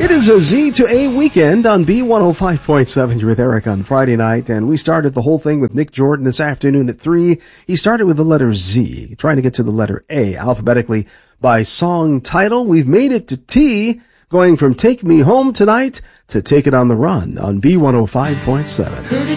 It is a Z to A weekend on B105.7. You're with Eric on Friday night, and we started the whole thing with Nick Jordan this afternoon at 3. He started with the letter Z, trying to get to the letter A alphabetically by song title. We've made it to T, going from Take Me Home Tonight to Take It on the Run on B105.7.